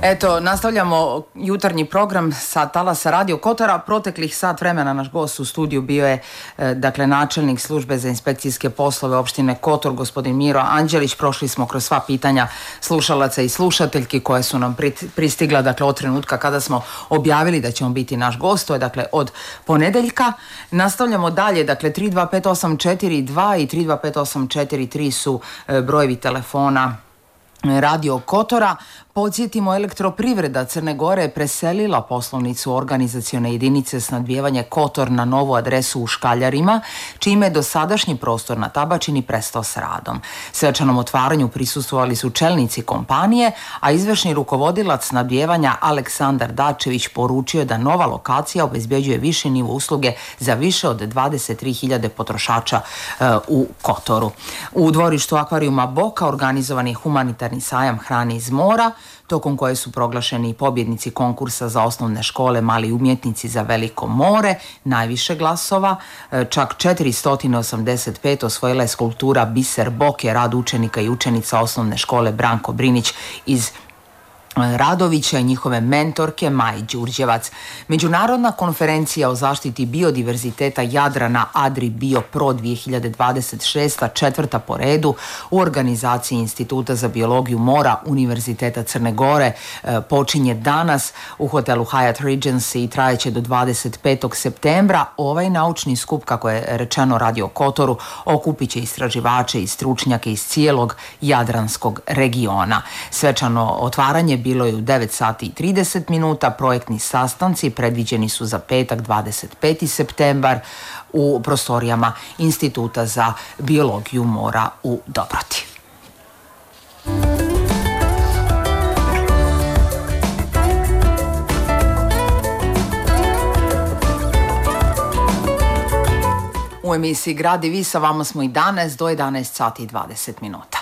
Eto, nastavljamo jutarnji program sa talasa Radio Kotora. Proteklih sat vremena naš gost u studiju bio je načelnik službe za inspekcijske poslove opštine Kotor, gospodin Miro Anđelić. Prošli smo kroz sva pitanja slušalaca i slušateljki koje su nam pristigla od trenutka kada smo objavili da će on biti naš gost. To je od ponedeljka. Nastavljamo dalje, 325842 i 325843 su brojevi telefona Radio Kotora. Podsjetimo, Elektroprivreda Crne Gore je preselila poslovnicu organizacione jedinice snabdijevanje Kotor na novu adresu u Škaljarima, čime je dosadašnji prostor na Tabačini prestao s radom. Svečanom otvaranju prisustvovali su čelnici kompanije, a izvršni rukovodilac snabdijevanja Aleksandar Dačević poručio je da nova lokacija obezbeđuje viši nivo usluge za više od 23.000 potrošača u Kotoru. U dvorištu akvarijuma Boka organizovan je humanitarni sajam hrane iz mora, tokom koje su proglašeni pobjednici konkursa za osnovne škole Mali umjetnici za Veliko more. Najviše glasova, čak 485, osvojila je skulptura Biser Boke, rad učenika i učenica osnovne škole Branko Brinić iz Radovića i njihove mentorke Maji Đurđevac. Međunarodna konferencija o zaštiti biodiverziteta Jadrana Adri Bio Pro 2026, četvrta po redu u organizaciji Instituta za biologiju mora Univerziteta Crne Gore, počinje danas u hotelu Hyatt Regency i trajeće do 25. septembra. Ovaj naučni skup, kako je rečeno Radio Kotoru, okupit će istraživače i stručnjake iz cijelog jadranskog regiona. Svečano otvaranje bilo je u 9 sati i 30 minuta. Projektni sastanci predviđeni su za petak 25. septembar u prostorijama Instituta za biologiju mora u Dobroti. U emisiji Gradi vi, sa vama smo i danas do 11 sati i 20 minuta.